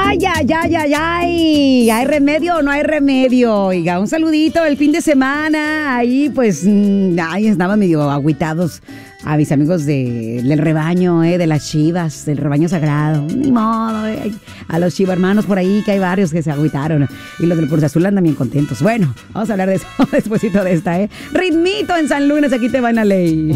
Ay, ay, ay, ay, ay. ¿Hay remedio o no hay remedio? Oiga, un saludito el fin de semana. Ahí, pues, estaban medio agüitados a mis amigos del rebaño, de las chivas, del rebaño sagrado. Ni modo, a los chiva hermanos por ahí, que hay varios que se agüitaron. Y los del Cruz Azul andan bien contentos. Bueno, vamos a hablar de eso despuesito de esta, Ritmito en San Lunes, aquí te van a ley.